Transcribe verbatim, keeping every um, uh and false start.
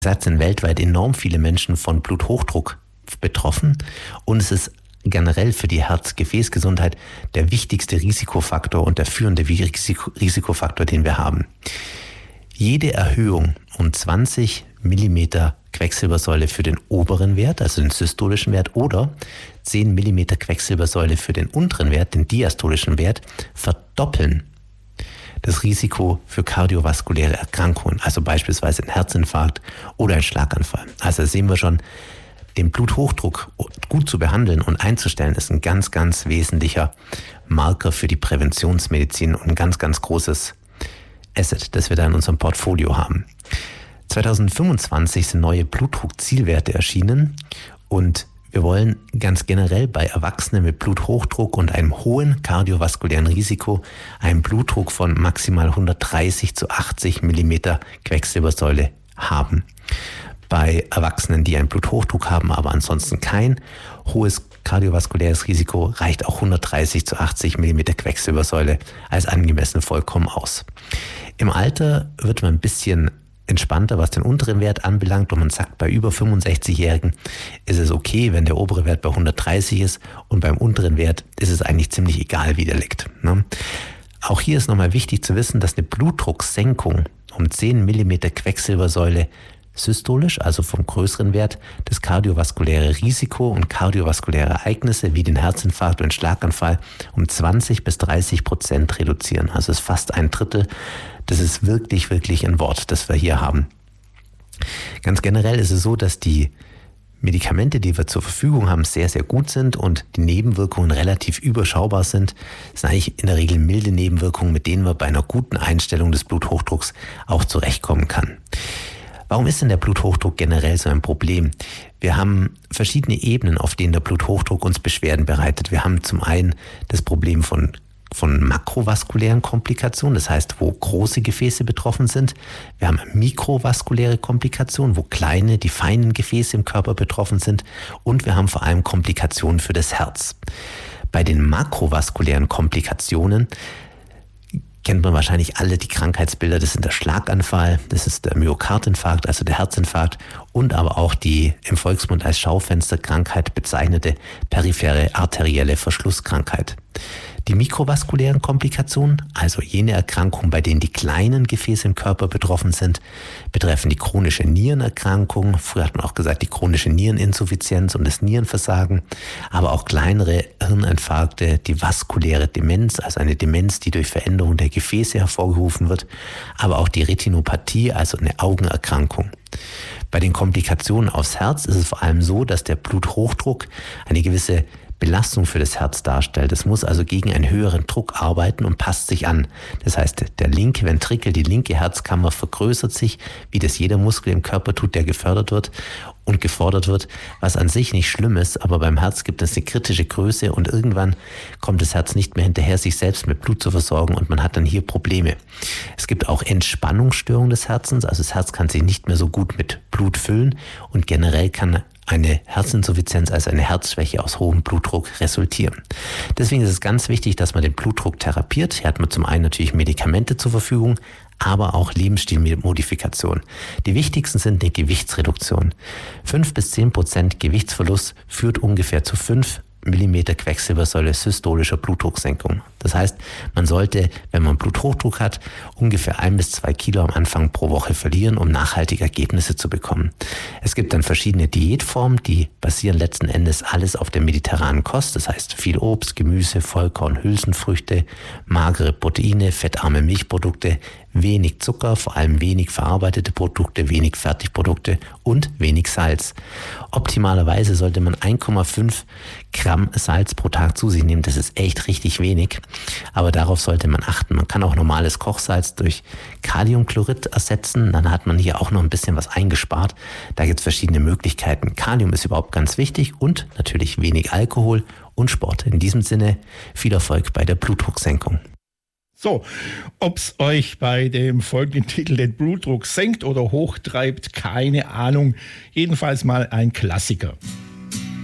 gesagt, sind weltweit enorm viele Menschen von Bluthochdruck betroffen und es ist generell für die Herz-Gefäßgesundheit der wichtigste Risikofaktor und der führende Risiko- Risikofaktor, den wir haben. Jede Erhöhung um zwanzig Millimeter Quecksilbersäule für den oberen Wert, also den systolischen Wert, oder zehn Millimeter Quecksilbersäule für den unteren Wert, den diastolischen Wert, verdoppeln das Risiko für kardiovaskuläre Erkrankungen, also beispielsweise ein Herzinfarkt oder ein Schlaganfall. Also sehen wir schon, den Bluthochdruck gut zu behandeln und einzustellen, ist ein ganz, ganz wesentlicher Marker für die Präventionsmedizin und ein ganz, ganz großes Asset, das wir da in unserem Portfolio haben. zwanzig fünfundzwanzig sind neue Blutdruckzielwerte erschienen und wir wollen ganz generell bei Erwachsenen mit Bluthochdruck und einem hohen kardiovaskulären Risiko einen Blutdruck von maximal hundertdreißig zu achtzig Millimeter Quecksilbersäule haben. Bei Erwachsenen, die einen Bluthochdruck haben, aber ansonsten kein hohes kardiovaskuläres Risiko, reicht auch hundertdreißig zu achtzig Millimeter Quecksilbersäule als angemessen vollkommen aus. Im Alter wird man ein bisschen entspannter, was den unteren Wert anbelangt, und man sagt, bei über fünfundsechzigjährigen ist es okay, wenn der obere Wert bei hundertdreißig ist, und beim unteren Wert ist es eigentlich ziemlich egal, wie der liegt. Ne? Auch hier ist nochmal wichtig zu wissen, dass eine Blutdrucksenkung um zehn Millimeter Quecksilbersäule systolisch, also vom größeren Wert, das kardiovaskuläre Risiko und kardiovaskuläre Ereignisse wie den Herzinfarkt und den Schlaganfall um zwanzig bis dreißig Prozent reduzieren. Also ist fast ein Drittel. Das ist wirklich, wirklich ein Wort, das wir hier haben. Ganz generell ist es so, dass die Medikamente, die wir zur Verfügung haben, sehr, sehr gut sind und die Nebenwirkungen relativ überschaubar sind. Das sind eigentlich in der Regel milde Nebenwirkungen, mit denen man bei einer guten Einstellung des Bluthochdrucks auch zurechtkommen kann. Warum ist denn der Bluthochdruck generell so ein Problem? Wir haben verschiedene Ebenen, auf denen der Bluthochdruck uns Beschwerden bereitet. Wir haben zum einen das Problem von, von makrovaskulären Komplikationen, das heißt, wo große Gefäße betroffen sind. Wir haben mikrovaskuläre Komplikationen, wo kleine, die feinen Gefäße im Körper betroffen sind. Und wir haben vor allem Komplikationen für das Herz. Bei den makrovaskulären Komplikationen kennt man wahrscheinlich alle die Krankheitsbilder. Das sind der Schlaganfall, das ist der Myokardinfarkt, also der Herzinfarkt, und aber auch die im Volksmund als Schaufensterkrankheit bezeichnete periphere arterielle Verschlusskrankheit. Die mikrovaskulären Komplikationen, also jene Erkrankungen, bei denen die kleinen Gefäße im Körper betroffen sind, betreffen die chronische Nierenerkrankung, früher hat man auch gesagt die chronische Niereninsuffizienz und das Nierenversagen, aber auch kleinere Hirninfarkte, die vaskuläre Demenz, also eine Demenz, die durch Veränderung der Gefäße hervorgerufen wird, aber auch die Retinopathie, also eine Augenerkrankung. Bei den Komplikationen aufs Herz ist es vor allem so, dass der Bluthochdruck eine gewisse Belastung für das Herz darstellt. Es muss also gegen einen höheren Druck arbeiten und passt sich an. Das heißt, der linke Ventrikel, die linke Herzkammer vergrößert sich, wie das jeder Muskel im Körper tut, der gefördert wird und gefordert wird, was an sich nicht schlimm ist, aber beim Herz gibt es eine kritische Größe und irgendwann kommt das Herz nicht mehr hinterher, sich selbst mit Blut zu versorgen, und man hat dann hier Probleme. Es gibt auch Entspannungsstörungen des Herzens, also das Herz kann sich nicht mehr so gut mit Blut füllen und generell kann eine Herzinsuffizienz, also eine Herzschwäche aus hohem Blutdruck resultieren. Deswegen ist es ganz wichtig, dass man den Blutdruck therapiert. Hier hat man zum einen natürlich Medikamente zur Verfügung, aber auch Lebensstilmodifikation. Die wichtigsten sind die Gewichtsreduktion. fünf bis zehn Prozent Gewichtsverlust führt ungefähr zu fünf Millimeter Quecksilbersäule systolischer Blutdrucksenkung. Das heißt, man sollte, wenn man Bluthochdruck hat, ungefähr ein bis zwei Kilo am Anfang pro Woche verlieren, um nachhaltige Ergebnisse zu bekommen. Es gibt dann verschiedene Diätformen, die basieren letzten Endes alles auf der mediterranen Kost. Das heißt, viel Obst, Gemüse, Vollkorn, Hülsenfrüchte, magere Proteine, fettarme Milchprodukte, wenig Zucker, vor allem wenig verarbeitete Produkte, wenig Fertigprodukte und wenig Salz. Optimalerweise sollte man eins Komma fünf Gramm Salz pro Tag zu sich nehmen. Das ist echt richtig wenig, aber darauf sollte man achten. Man kann auch normales Kochsalz durch Kaliumchlorid ersetzen, dann hat man hier auch noch ein bisschen was eingespart. Da gibt es verschiedene Möglichkeiten. Kalium ist überhaupt ganz wichtig und natürlich wenig Alkohol und Sport. In diesem Sinne viel Erfolg bei der Blutdrucksenkung. So, ob's euch bei dem folgenden Titel den Blutdruck senkt oder hochtreibt, keine Ahnung. Jedenfalls mal ein Klassiker.